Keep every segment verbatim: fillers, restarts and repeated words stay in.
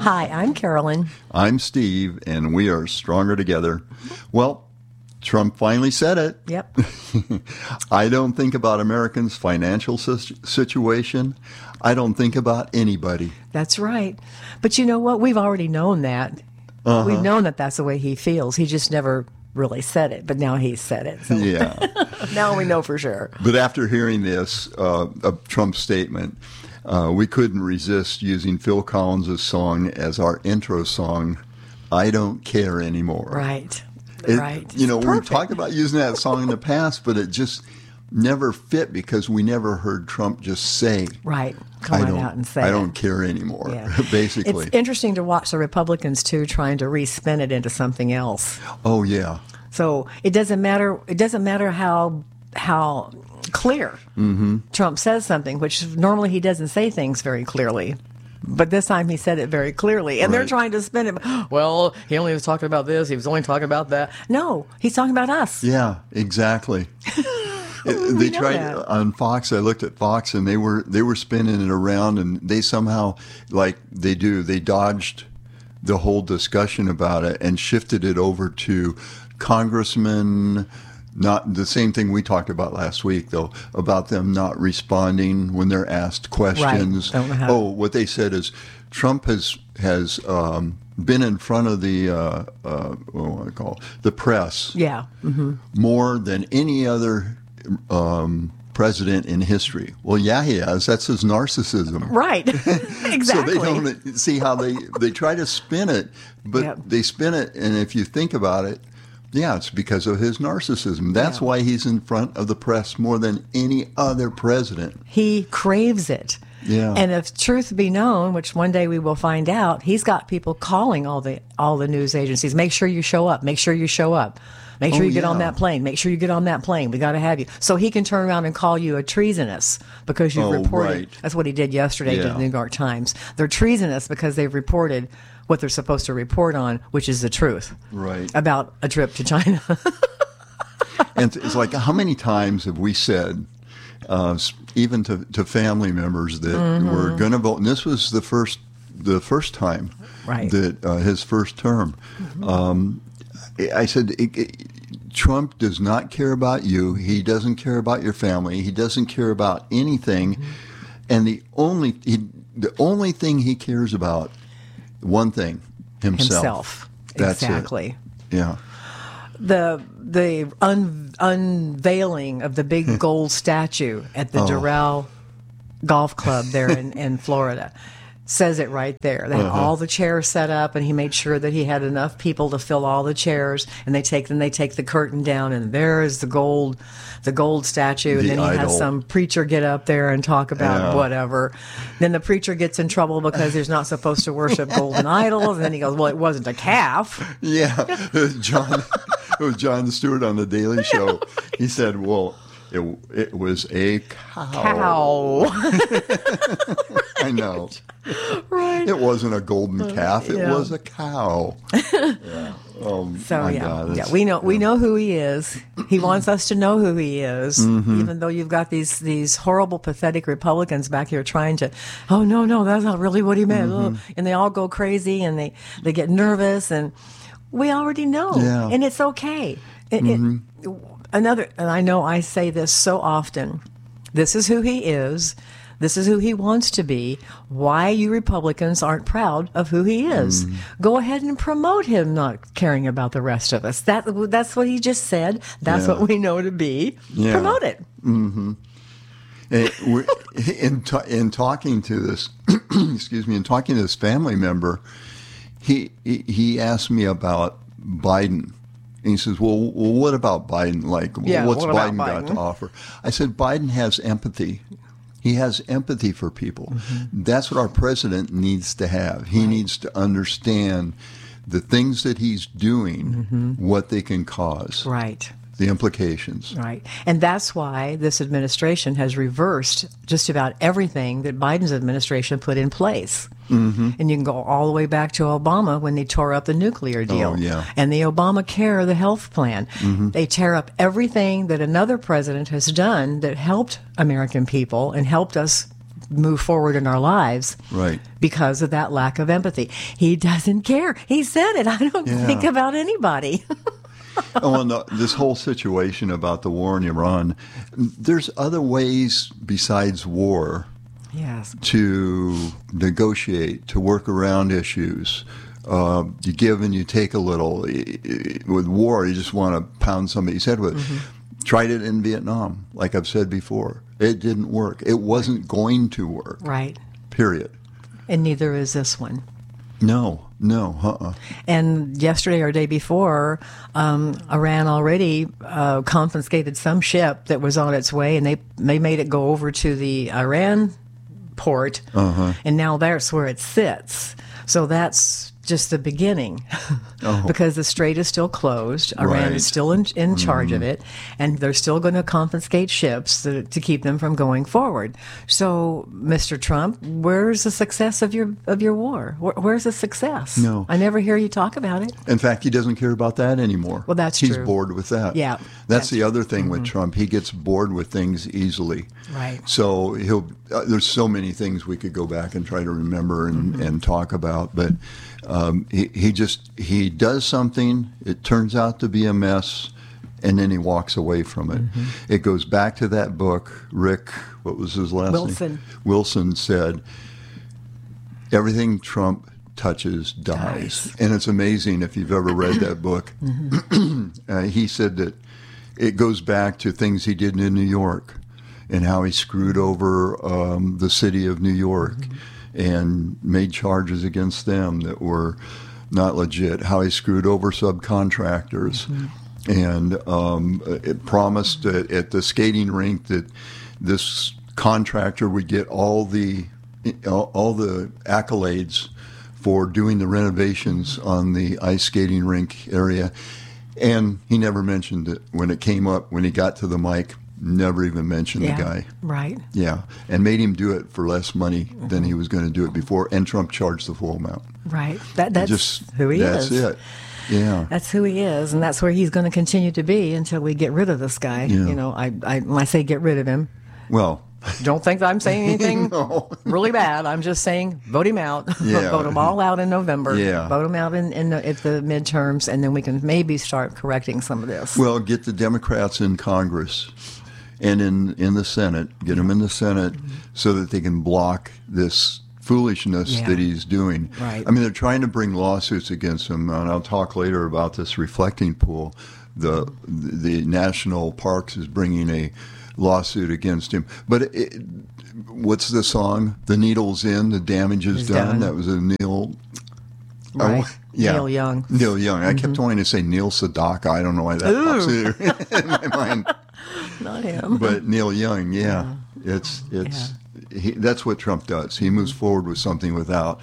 Hi, I'm Carolyn. I'm Steve, and we are stronger together. Well, Trump finally said it. Yep. I don't think about Americans' financial situation. I don't think about anybody. That's right. But you know what? We've already known that. Uh-huh. We've known that that's the way he feels. He just never really said it, but now he's said it. So. Yeah. Now we know for sure. But after hearing this, uh, of Trump's statement, uh, we couldn't resist using Phil Collins' song as our intro song, I Don't Care Anymore. Right. It, right. You know, we talked about using that song in the past, but it just never fit because we never heard Trump just say, right, come I right don't, out and say I it. don't care anymore, yeah. basically. It's interesting to watch the Republicans, too, trying to respin it into something else. Oh, yeah. So it doesn't matter. It doesn't matter how how clear mm-hmm. Trump says something, which normally he doesn't say things very clearly. But this time he said it very clearly. And right. They're trying to spin it. Well, he only was talking about this. He was only talking about that. No, he's talking about us. Yeah, exactly. it, they tried that. On Fox. I looked at Fox, and they were they were spinning it around, and they somehow, like they do, they dodged the whole discussion about it and shifted it over to congressmen. Not the same thing we talked about last week, though, about them not responding when they're asked questions. Right. Oh, what they said is Trump has has um, been in front of the uh, uh, what do I call it? the press, yeah, mm-hmm. more than any other um, president in history. Well, yeah, he has. That's his narcissism, right? Exactly. So they don't see how they they try to spin it, but yep. they spin it, and if you think about it. Yeah, it's because of his narcissism. That's yeah. why he's in front of the press more than any other president. He craves it. Yeah. And if truth be known, which one day we will find out, he's got people calling all the all the news agencies. Make sure you show up. Make sure you show up. Make sure oh, you get yeah. on that plane. Make sure you get on that plane. We got to have you. So he can turn around and call you a treasonous because you've oh, reported. Right. That's what he did yesterday yeah. to the New York Times. They're treasonous because they've reported what they're supposed to report on, which is the truth. Right. About a trip to China. And it's like, how many times have we said, uh, even to, to family members that mm-hmm. were going to vote, and this was the first the first time right. that uh, his first term. Mm-hmm. Um, I said, it, it, Trump does not care about you. He doesn't care about your family. He doesn't care about anything. Mm-hmm. And the only he, the only thing he cares about, one thing, himself. Himself. That's exactly. It. Yeah. The the un, unveiling of the big gold statue at the oh. Doral Golf Club there in, in Florida says it right there. They had uh-huh. all the chairs set up, and he made sure that he had enough people to fill all the chairs. And they take then they take the curtain down, and there is the gold, the gold statue. And the then he idol. has some preacher get up there and talk about yeah. whatever. Then the preacher gets in trouble because he's not supposed to worship golden idols. And then he goes, "Well, it wasn't a calf." Yeah, John. It was Jon Stewart on the Daily Show. He said, "Well, it it was a cow." Cow. I know. Right. It wasn't a golden calf. It yeah. was a cow. Yeah. Oh, so my yeah, God, yeah, we know yeah. we know who he is. He wants us to know who he is, mm-hmm. even though you've got these these horrible, pathetic Republicans back here trying to, oh no, no, that's not really what he meant, mm-hmm. and they all go crazy and they they get nervous, and we already know, yeah. and it's okay. It, mm-hmm. it, another, and I know I say this so often. This is who he is. This is who he wants to be. Why you Republicans aren't proud of who he is. Mm. Go ahead and promote him not caring about the rest of us. That That's what he just said. That's yeah. what we know to be. Yeah. Promote it. Mm-hmm. And in, ta- in talking to this, excuse me, in talking to this family member, he he asked me about Biden. And he says, well, well, what about Biden? Like, yeah, what's what Biden, Biden got to offer? I said, Biden has empathy. He has empathy for people. Mm-hmm. That's what our president needs to have. He right. needs to understand the things that he's doing, mm-hmm. what they can cause. Right. The implications. Right. And that's why this administration has reversed just about everything that Biden's administration put in place. Mm-hmm. And you can go all the way back to Obama when they tore up the nuclear deal. Oh, yeah. And the Obamacare, the health plan. Mm-hmm. They tear up everything that another president has done that helped American people and helped us move forward in our lives. Right. Because of that lack of empathy. He doesn't care. He said it. I don't Yeah. think about anybody. Oh, and the, this whole situation about the war in Iran, there's other ways besides war Yes. to negotiate, to work around issues. Uh, you give and you take a little. With war, you just want to pound somebody's head with it. Mm-hmm. Tried it in Vietnam, like I've said before. It didn't work. It wasn't going to work. Right. Period. And neither is this one. No, no, uh-uh. And yesterday or day before, um, Iran already uh, confiscated some ship that was on its way, and they they made it go over to the Iran port, uh-huh. and now that's where it sits. So that's just the beginning, oh. because the strait is still closed. Iran right. is still in, in charge mm-hmm. of it, and they're still going to confiscate ships to, to keep them from going forward. So, Mister Trump, where's the success of your of your war? Where, where's the success? No, I never hear you talk about it. In fact, he doesn't care about that anymore. Well, that's He's true. bored with that. Yeah, that's, that's the other thing mm-hmm. with Trump. He gets bored with things easily. Right. So he'll. Uh, there's so many things we could go back and try to remember and, mm-hmm. and talk about, but um, he he just he does something. It turns out to be a mess, and then he walks away from it. Mm-hmm. It goes back to that book. Rick, what was his last Wilson. name? Wilson said, "Everything Trump touches dies," dies. And it's amazing if you've ever read that book. Mm-hmm. uh, he said that it goes back to things he did in New York, and how he screwed over um, the city of New York mm-hmm. and made charges against them that were not legit, how he screwed over subcontractors. Mm-hmm. And um, it promised at, at the skating rink that this contractor would get all the all the accolades for doing the renovations on the ice skating rink area. And he never mentioned it when it came up, when he got to the mic. Never even mentioned yeah, the guy. Right. Yeah. And made him do it for less money mm-hmm. than he was going to do it before. And Trump charged the full amount. Right. That, that's Just, who he that's is. That's it. Yeah. That's who he is. And that's where he's going to continue to be until we get rid of this guy. Yeah. You know, I, I, when I say get rid of him, well, don't think that I'm saying anything no. really bad. I'm just saying vote him out. Yeah. Vote them all out in November. Yeah. Vote him out in, in the, at the midterms, and then we can maybe start correcting some of this. Well, get the Democrats in Congress and in, in the Senate, get them in the Senate mm-hmm. so that they can block this foolishness yeah. that he's doing. Right. I mean, they're trying to bring lawsuits against him, and I'll talk later about this reflecting pool. The the National Parks is bringing a lawsuit against him. But it, what's the song? The needle's in, the damage is done. done. That was a Neil. Right. Oh, yeah. Neil Young. Neil Young. Mm-hmm. I kept wanting to say Neil Sedaka. I don't know why that Ooh. pops in my mind. Not him. But Neil Young, yeah, yeah. it's it's yeah. He, that's what Trump does. He moves forward with something without.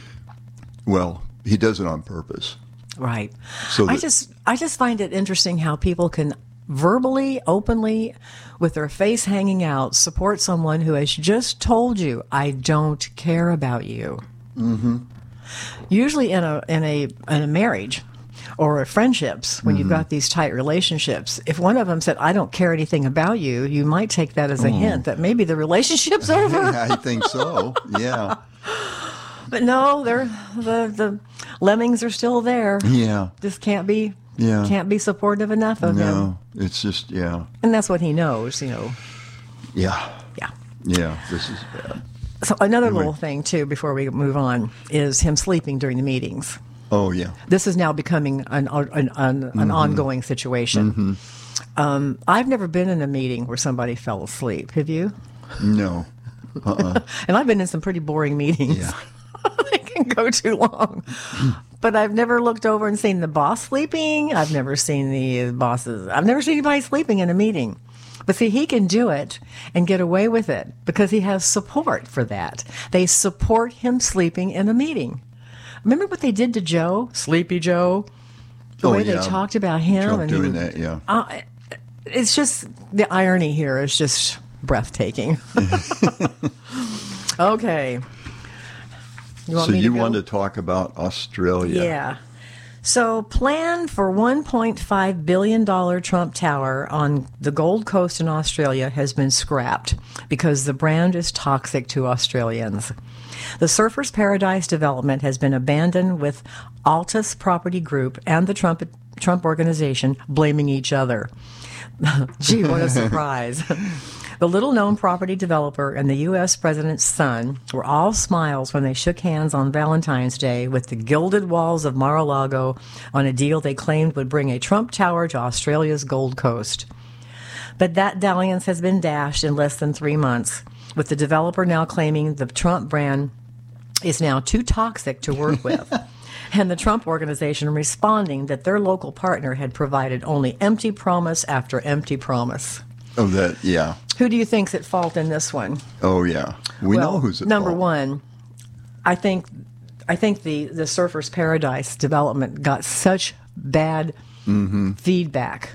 Well, he does it on purpose. Right. So that, I just I just find it interesting how people can verbally, openly, with their face hanging out, support someone who has just told you, "I don't care about you." Mm-hmm. Usually, in a in a in a marriage or friendships, when mm-hmm. you've got these tight relationships, if one of them said, "I don't care anything about you," you might take that as a mm. hint that maybe the relationship's over. I think so. Yeah. But no, they're the the lemmings are still there. Yeah. Just can't be. Yeah. Can't be supportive enough of no, him. No, it's just yeah. And that's what he knows, you know. Yeah. Yeah. Yeah. This is bad. So another anyway. little thing too, before we move on, is him sleeping during the meetings. Oh yeah. This is now becoming an an, an, an mm-hmm. ongoing situation. Mm-hmm. Um, I've never been in a meeting where somebody fell asleep. Have you? No. Uh-uh. And I've been in some pretty boring meetings. Yeah. They can go too long. But I've never looked over and seen the boss sleeping. I've never seen the bosses. I've never seen anybody sleeping in a meeting. But see, he can do it and get away with it because he has support for that. They support him sleeping in a meeting. Remember what they did to Joe, Sleepy Joe? The oh, way yeah. they talked about him. Trump and doing he, that, yeah. Uh, it's just, the irony here is just breathtaking. Okay. You want so me you to wanted to talk about Australia. Yeah. So, plan for one point five billion dollars Trump Tower on the Gold Coast in Australia has been scrapped because the brand is toxic to Australians. The Surfers Paradise development has been abandoned, with Altus Property Group and the Trump, Trump Organization blaming each other. Gee, what a surprise. The little-known property developer and the U S president's son were all smiles when they shook hands on Valentine's Day with the gilded walls of Mar-a-Lago on a deal they claimed would bring a Trump Tower to Australia's Gold Coast. But that dalliance has been dashed in less than three months, with the developer now claiming the Trump brand is now too toxic to work with. And the Trump Organization responding that their local partner had provided only empty promise after empty promise. Oh, that, yeah. Who do you think's at fault in this one? Oh, yeah. We well, know who's at number fault. one, I think I think the, the Surfers Paradise development got such bad mm-hmm. feedback.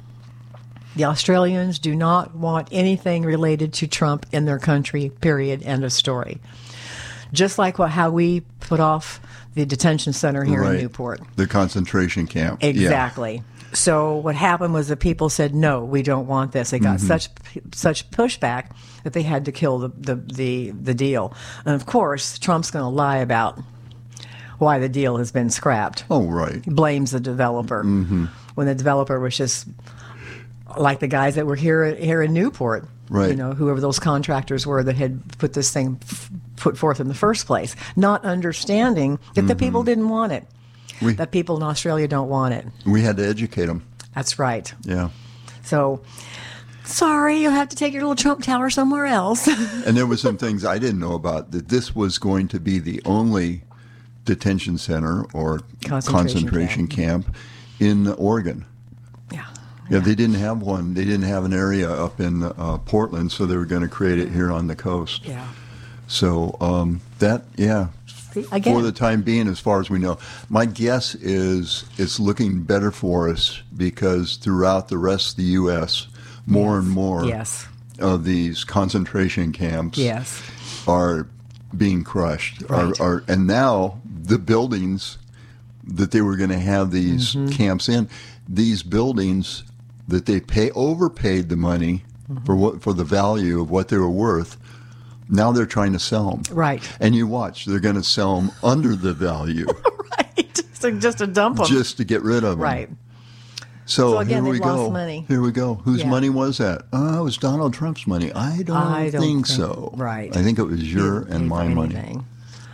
The Australians do not want anything related to Trump in their country, period, end of story. Just like what, how we put off the detention center here right. in Newport. The concentration camp. Exactly. Yeah. So what happened was the people said, no, we don't want this. They got mm-hmm. such such pushback that they had to kill the, the, the, the deal. And, of course, Trump's going to lie about why the deal has been scrapped. Oh, right. He blames the developer mm-hmm. when the developer was just like the guys that were here here in Newport. Right. You know, whoever those contractors were that had put this thing f- put forth in the first place, not understanding that mm-hmm. the people didn't want it. We, that people in Australia don't want it. We had to educate them. That's right. Yeah. So, sorry, you'll have to take your little Trump Tower somewhere else. And there were some things I didn't know about, that this was going to be the only detention center or concentration, concentration camp. camp in Oregon. Yeah. Yeah, they didn't have one. They didn't have an area up in uh, Portland, so they were going to create it here on the coast. Yeah. So um, that, yeah, Again. for the time being, as far as we know. My guess is it's looking better for us because throughout the rest of the U S, more yes. and more yes. of these concentration camps yes. are being crushed. Right. Are, are, and now the buildings that they were going to have these mm-hmm. camps in, these buildings that they pay overpaid the money mm-hmm. for what for the value of what they were worth. Now they're trying to sell them. Right. And you watch, they're going to sell them under the value. Right. So just to dump them. Just to get rid of them. Right. So, so again, here we they've go. lost money. Here we go. Whose yeah. money was that? Oh, it was Donald Trump's money. I don't, I don't think, think so. Right. I think it was your Didn't and my money. Anything.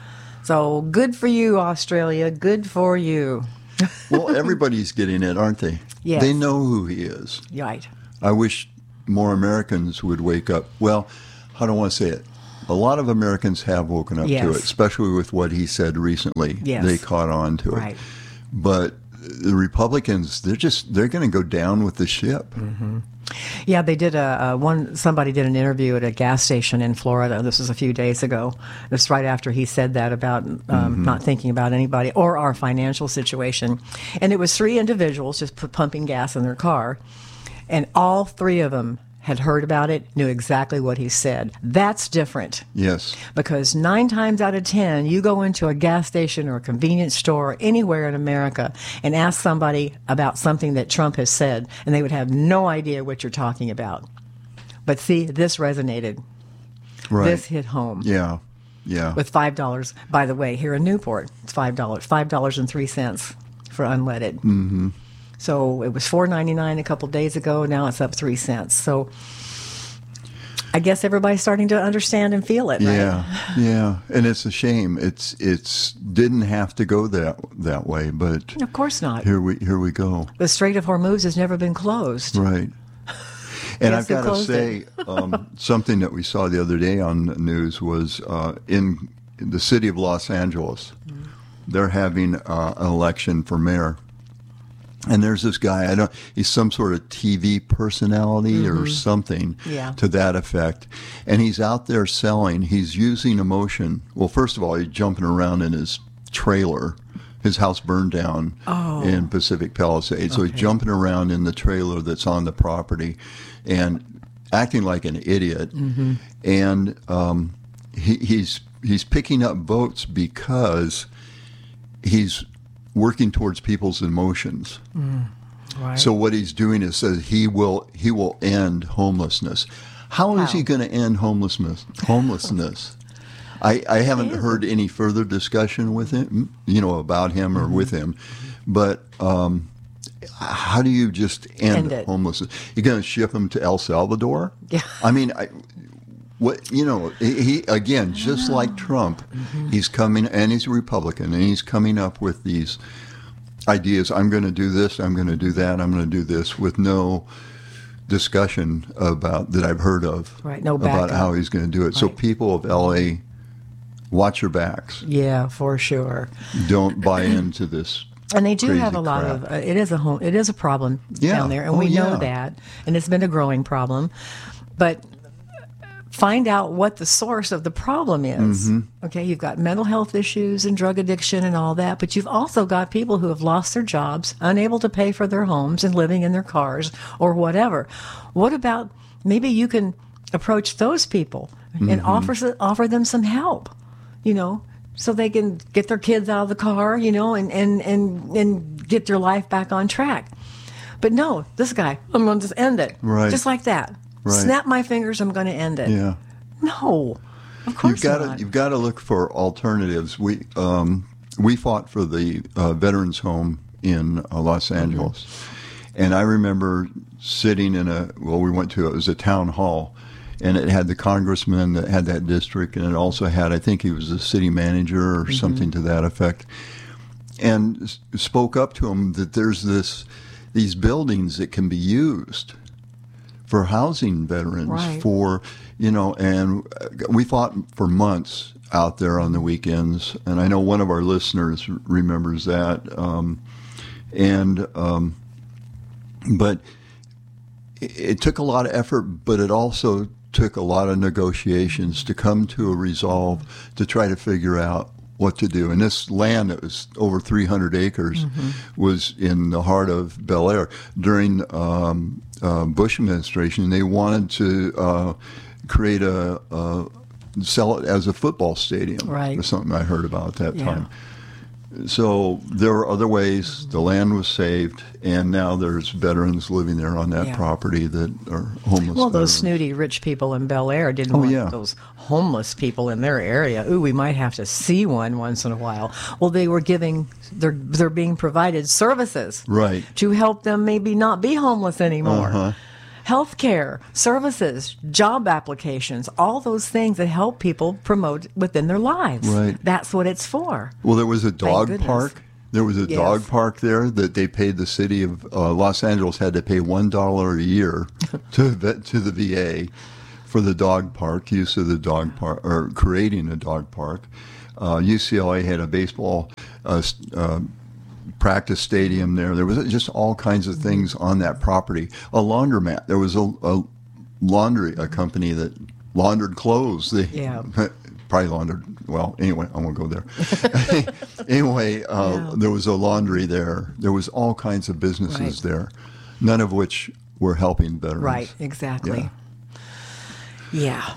So good for you, Australia. Good for you. Well, everybody's getting it, aren't they? Yes. They know who he is. Right. I wish more Americans would wake up. Well, how do I want to say it? A lot of Americans have woken up yes. to it, especially with what he said recently. Yes. They caught on to right. it. But the Republicans, they're just, they're going to go down with the ship. Mm-hmm. Yeah, they did a, a one. Somebody did an interview at a gas station in Florida. This was a few days ago. This right after he said that about um, mm-hmm. not thinking about anybody or our financial situation, and it was three individuals just p- pumping gas in their car, and all three of them had heard about it, knew exactly what he said. That's different. Yes. Because nine times out of ten, you go into a gas station or a convenience store anywhere in America and ask somebody about something that Trump has said, and they would have no idea what you're talking about. But see, this resonated. Right. This hit home. Yeah. Yeah. With five dollars. By the way, here in Newport, it's five dollars. five dollars and three cents for unleaded. Mm-hmm. So it was four ninety-nine a couple days ago. Now it's up three cents. So I guess everybody's starting to understand and feel it. Right? Yeah, yeah, and it's a shame. It's it's didn't have to go that that way, but of course not. Here we here we go. The Strait of Hormuz has never been closed. Right. And Yes, I've got to closed say, um, something that we saw the other day on the news was uh, in, in the city of Los Angeles, mm. they're having uh, an election for mayor. And there's this guy, I don't, he's some sort of T V personality mm-hmm. or something yeah. to that effect. And he's out there selling, he's using emotion. Well, first of all, he's jumping around in his trailer. His house burned down oh. in Pacific Palisades. So okay. he's jumping around in the trailer that's on the property and acting like an idiot. Mm-hmm. And um, he, he's he's picking up votes because he's working towards people's emotions. Mm, right. So what he's doing is says he will he will end homelessness. How, How? is he going to end homelessness? Homelessness. I, I haven't heard any further discussion with him, you know, about him or mm-hmm. with him. But um, how do you just end, end homelessness? You're going to ship him to El Salvador? Yeah. I mean, I, what you know, he, he again, just know. like Trump, mm-hmm. he's coming, and he's a Republican, and he's coming up with these ideas. I'm going to do this. I'm going to do that. I'm going to do this with no discussion about that I've heard of. Right. No about backup. how he's going to do it. Right. So people of L A, watch your backs. Yeah, for sure. Don't buy into this. And they do crazy have a lot crap. of. Uh, it is a home. It is a problem yeah. down there, and oh, we yeah. know that, and it's been a growing problem. But find out what the source of the problem is. Mm-hmm. Okay, you've got mental health issues and drug addiction and all that, but you've also got people who have lost their jobs, unable to pay for their homes, and living in their cars or whatever. What about maybe you can approach those people and mm-hmm. offer offer them some help? You know, so they can get their kids out of the car, you know, and, and, and, and get their life back on track. But no, this guy, I'm going to just end it. Right. Just like that. Right. Snap my fingers, I'm going to end it. Yeah. No, of course you've got not. to, you've got to look for alternatives. We um, we fought for the uh, Veterans Home in uh, Los Angeles. Mm-hmm. And I remember sitting in a, well, we went to, it was a town hall. And it had the congressman that had that district, and it also had, I think he was a city manager or mm-hmm. something to that effect, and s- spoke up to him that there's this, these buildings that can be used for housing veterans, right. for, you know, and we fought for months out there on the weekends, and I know one of our listeners remembers that, um, and, um, but it, it took a lot of effort, but it also took a lot of negotiations to come to a resolve to try to figure out what to do. And this land that was over three hundred acres mm-hmm. was in the heart of Bel Air. During um, uh, Bush administration, they wanted to uh, create a, a, sell it as a football stadium. Right. Or something I heard about at that yeah. time. So there were other ways. The land was saved, and now there's veterans living there on that yeah. property that are homeless. Well, those veterans. snooty rich people in Bel Air didn't Oh, want yeah. those homeless people in their area. Ooh, we might have to see one once in a while. Well, they were giving, they're they're being provided services Right. to help them maybe not be homeless anymore. Uh-huh. Health care, services, job applications, all those things that help people promote within their lives. Right. That's what it's for. Well, there was a dog goodness. park. There was a Yes. dog park there that they paid the city of uh, Los Angeles had to pay one dollar a year to the, to the V A for the dog park, use of the dog park, or creating a dog park. Uh, U C L A had a baseball uh, uh, practice stadium there. There was just all kinds of things on that property. A laundromat. There was a, a laundry a company that laundered clothes. They, Yeah. Probably laundered. Well, anyway, I won't go there. anyway, uh, Yeah. there was a laundry there. There was all kinds of businesses Right. there, none of which were helping veterans. Right, exactly. Yeah.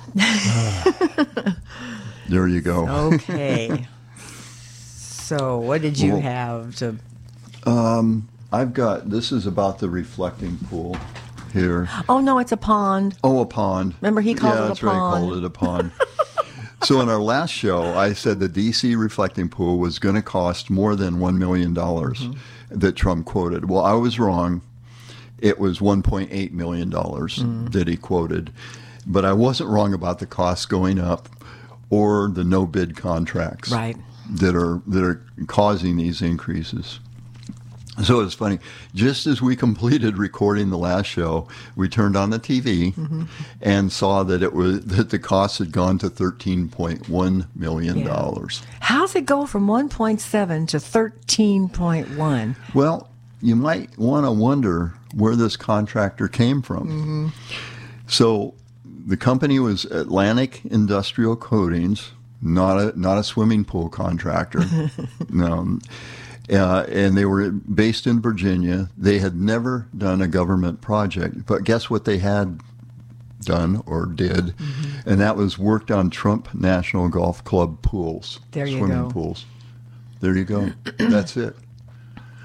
There you go. Okay. So, what did you Well, have to? Um, I've got, this is about the reflecting pool here. Oh no, it's a pond. Oh, a pond. Remember, he called yeah, it a that's right, pond. called it a pond. So in our last show, I said the D C reflecting pool was going to cost more than one million dollars mm-hmm. that Trump quoted. Well, I was wrong. It was one point eight million dollars mm. that he quoted. But I wasn't wrong about the costs going up or the no-bid contracts Right. that are that are causing these increases. So it's funny. Just as we completed recording the last show, we turned on the T V mm-hmm. and saw that it was that the cost had gone to thirteen point one million dollars. Yeah. How's it go from one point seven to thirteen point one? Well, you might want to wonder where this contractor came from. Mm-hmm. So the company was Atlantic Industrial Coatings, not a not a swimming pool contractor. No. Uh, and they were based in Virginia. They had never done a government project, but guess what they had done or did? Mm-hmm. And that was worked on Trump National Golf Club pools, there you swimming go. pools. There you go. That's it.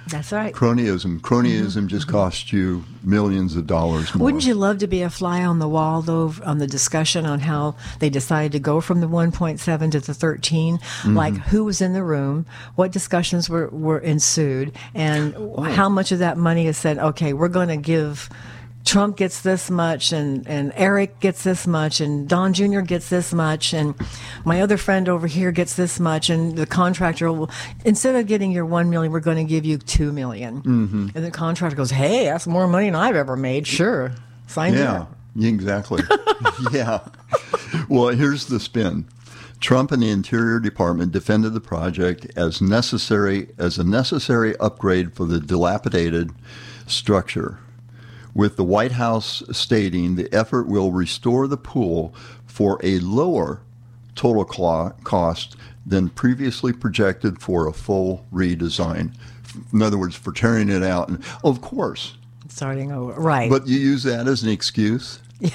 That's right. Cronyism. Cronyism mm-hmm. just costs you millions of dollars more. Wouldn't you love to be a fly on the wall, though, on the discussion on how they decided to go from the one point seven to the thirteen? Mm-hmm. Like, who was in the room? What discussions were, were ensued? And oh. how much of that money is said, okay, we're going to give... Trump gets this much, and, and Eric gets this much, and Don Junior gets this much, and my other friend over here gets this much, and the contractor will, instead of getting your one million, we're going to give you two million. Mm-hmm. And the contractor goes, hey, that's more money than I've ever made. Sure. Sign me up. Yeah, exactly. Yeah. Well, here's the spin. Trump and the Interior Department defended the project as necessary as a necessary upgrade for the dilapidated structure, with the White House stating the effort will restore the pool for a lower total cost than previously projected for a full redesign. In other words, for tearing it out. And of course. Starting over. Right. But you use that as an excuse? Yeah.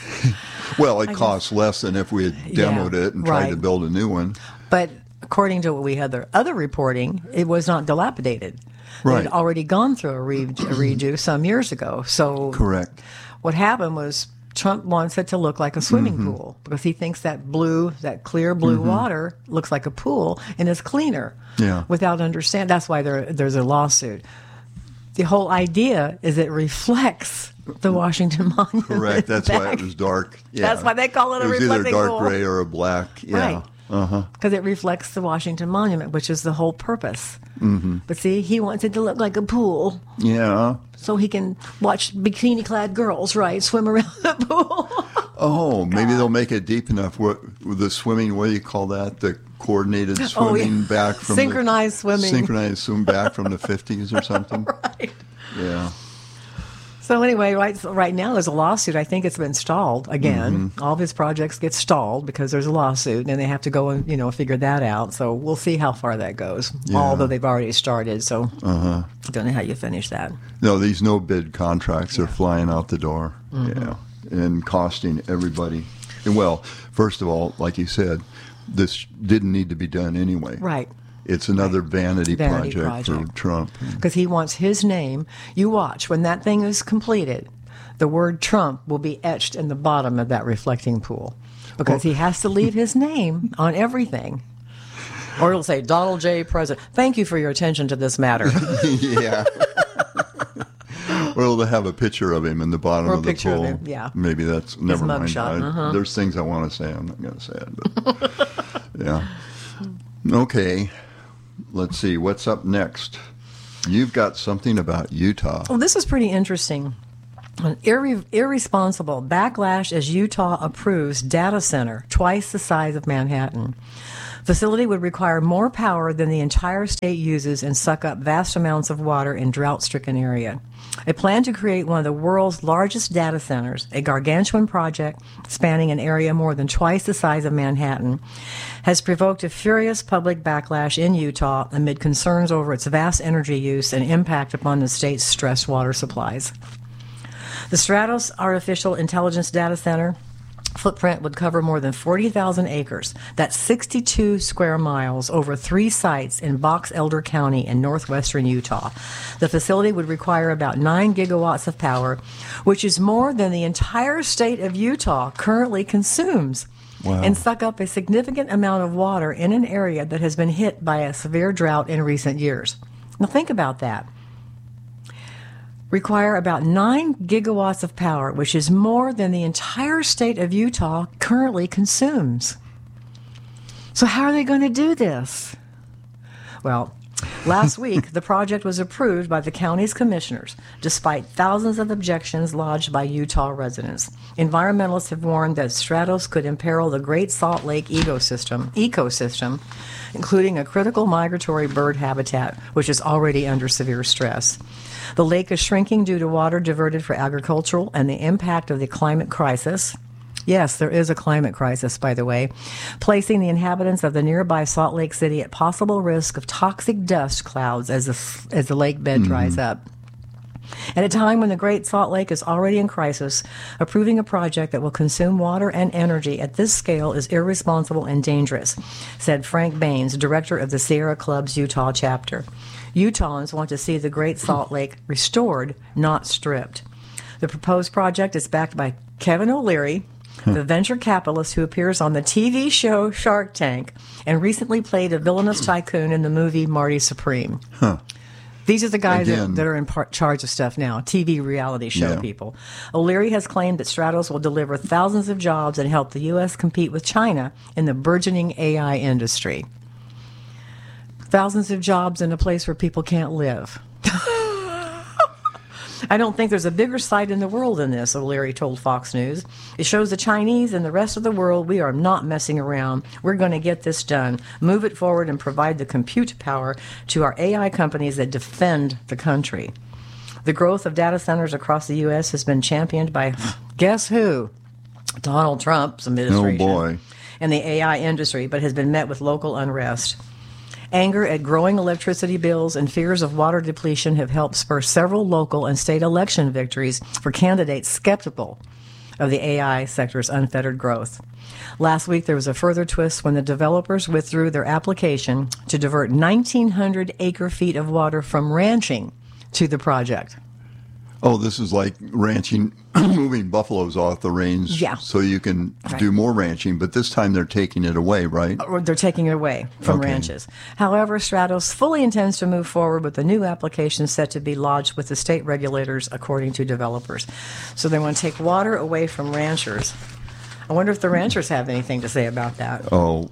Well, it I costs guess. less than if we had demoed yeah, it and tried right. to build a new one. But according to what we had the other reporting, it was not dilapidated. Right. They had already gone through a, re- a redo some years ago. So correct. What happened was Trump wants it to look like a swimming mm-hmm. pool because he thinks that blue, that clear blue mm-hmm. water looks like a pool and is cleaner. Yeah. Without understand, that's why there there's a lawsuit. The whole idea is it reflects the Washington Monument. Correct. That's back. why it was dark. Yeah. That's why they call it, it a reflecting pool. It was either dark pool. gray or a black. Yeah. Right. Uh-huh. Because it reflects the Washington Monument, which is the whole purpose. Mm-hmm. But see, he wants it to look like a pool. Yeah. So he can watch bikini-clad girls, right, swim around the pool. Oh, maybe they'll make it deep enough. What with the swimming? What do you call that? The coordinated swimming oh, yeah. back from synchronized the, swimming. Synchronized swim back from the fifties or something. Right. Yeah. So anyway, right, so right now there's a lawsuit. I think it's been stalled again. Mm-hmm. All of his projects get stalled because there's a lawsuit, and they have to go and you know figure that out. So we'll see how far that goes. Yeah. Although they've already started, so uh-huh. I don't know how you finish that. No, these no bid contracts yeah. are flying out the door. Mm-hmm. Yeah, and costing everybody. And well, first of all, like you said, this didn't need to be done anyway. Right. It's another right. vanity, vanity project, project for Trump. Because he wants his name. You watch, when that thing is completed, the word Trump will be etched in the bottom of that reflecting pool. Because well, he has to leave his name on everything. Or it'll say, Donald J. President, thank you for your attention to this matter. Yeah. Or they'll have a picture of him in the bottom or a of the picture pool. Of him, yeah. Maybe that's, never his mind. Shot, I, uh-huh. There's things I want to say. I'm not going to say it. But yeah. Okay. Let's see, what's up next? You've got something about Utah. Well, this is pretty interesting. An irre- irresponsible backlash as Utah approves data center twice the size of Manhattan. Facility would require more power than the entire state uses and suck up vast amounts of water in drought-stricken area. A plan to create one of the world's largest data centers, a gargantuan project spanning an area more than twice the size of Manhattan, has provoked a furious public backlash in Utah amid concerns over its vast energy use and impact upon the state's stressed water supplies. The Stratos Artificial Intelligence Data Center footprint would cover more than forty thousand acres. That's sixty-two square miles over three sites in Box Elder County in northwestern Utah. The facility would require about nine gigawatts of power, which is more than the entire state of Utah currently consumes. Wow. And suck up a significant amount of water in an area that has been hit by a severe drought in recent years. Now think about that. Require about nine gigawatts of power, which is more than the entire state of Utah currently consumes. So how are they going to do this? Well, last week, the project was approved by the county's commissioners, despite thousands of objections lodged by Utah residents. Environmentalists have warned that Stratos could imperil the Great Salt Lake ecosystem, ecosystem, including a critical migratory bird habitat, which is already under severe stress. The lake is shrinking due to water diverted for agricultural and the impact of the climate crisis. Yes, there is a climate crisis, by the way, placing the inhabitants of the nearby Salt Lake City at possible risk of toxic dust clouds as the, as the lake bed mm-hmm. dries up. At a time when the Great Salt Lake is already in crisis, approving a project that will consume water and energy at this scale is irresponsible and dangerous, said Frank Baines, director of the Sierra Club's Utah chapter. Utahns want to see the Great Salt Lake restored, not stripped. The proposed project is backed by Kevin O'Leary, the venture capitalist who appears on the T V show Shark Tank and recently played a villainous tycoon in the movie Marty Supreme. Huh. These are the guys that, that are in par- charge of stuff now, T V reality show yeah. people. O'Leary has claimed that Stratos will deliver thousands of jobs and help the U S compete with China in the burgeoning A I industry. Thousands of jobs in a place where people can't live. I don't think there's a bigger sight in the world than this, O'Leary told Fox News. It shows the Chinese and the rest of the world we are not messing around. We're going to get this done, move it forward, and provide the compute power to our A I companies that defend the country. The growth of data centers across the U S has been championed by, guess who? Donald Trump's administration. Oh, boy. And the A I industry, but has been met with local unrest. Anger at growing electricity bills and fears of water depletion have helped spur several local and state election victories for candidates skeptical of the A I sector's unfettered growth. Last week, there was a further twist when the developers withdrew their application to divert nineteen hundred acre-feet of water from ranching to the project. Oh, this is like ranching, moving buffaloes off the range yeah. so you can right. do more ranching, but this time they're taking it away, right? Or they're taking it away from okay. ranches. However, Stratos fully intends to move forward with the new application set to be lodged with the state regulators, according to developers. So they want to take water away from ranchers. I wonder if the ranchers have anything to say about that. Oh,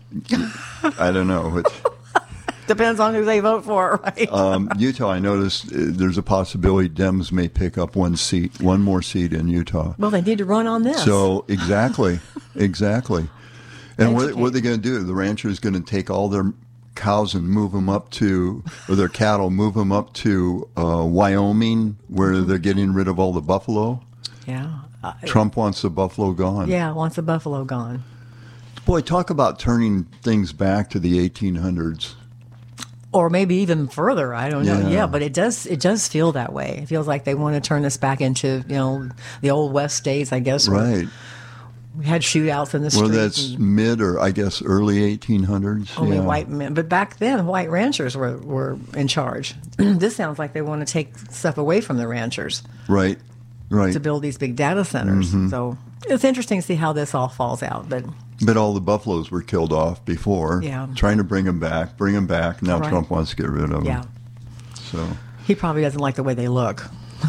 I don't know. It's, depends on who they vote for, right? um, Utah, I noticed uh, there's a possibility Dems may pick up one seat, one more seat in Utah. Well, they need to run on this. So, exactly, exactly. And what, what are they going to do? The ranchers going to take all their cows and move them up to, or their cattle, move them up to uh, Wyoming, where they're getting rid of all the buffalo? Yeah. Uh, Trump wants the buffalo gone. Yeah, wants the buffalo gone. Boy, talk about turning things back to the eighteen hundreds. Or maybe even further. I don't know. Yeah. yeah, but it does. It does feel that way. It feels like they want to turn this back into, you know, the old West days. I guess. Right. We had shootouts in the streets. Well, that's mid or I guess early eighteen hundreds. Only yeah. white men, but back then white ranchers were were in charge. This sounds like they want to take stuff away from the ranchers. Right. Right. To build these big data centers. Mm-hmm. So it's interesting to see how this all falls out. But. But all the buffaloes were killed off before. Yeah. Trying to bring them back, bring them back. Now right. Trump wants to get rid of them. Yeah. So he probably doesn't like the way they look.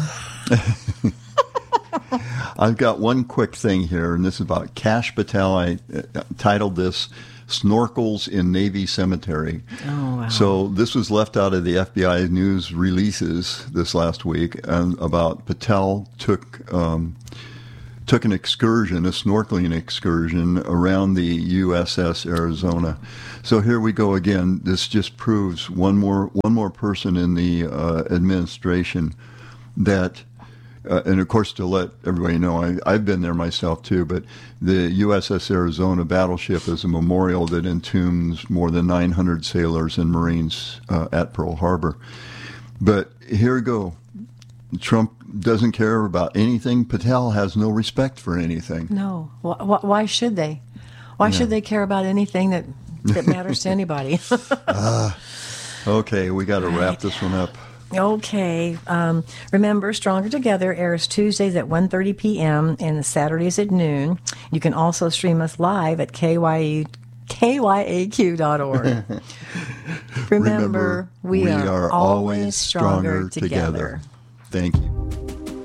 I've got one quick thing here, and this is about Kash Patel. I uh, titled this "Snorkels in Navy Cemetery." Oh, wow. So this was left out of the F B I news releases this last week, and about Patel took. Um, took an excursion, a snorkeling excursion around the U S S Arizona. So here we go again. This just proves one more one more person in the uh, administration that, uh, and of course to let everybody know, I, I've been there myself too, but the U S S Arizona battleship is a memorial that entombs more than nine hundred sailors and Marines uh, at Pearl Harbor. But here we go. Trump doesn't care about anything. Patel has no respect for anything. No. Why, why should they? Why yeah. should they care about anything that, that matters to anybody? uh, okay, we got to wrap this one up. Okay. Um, remember, Stronger Together airs Tuesdays at one thirty p.m. and Saturdays at noon. You can also stream us live at K Y E. K Y A Q dot org. Remember, Remember, we, we are, are always stronger, stronger together. together. Thank you.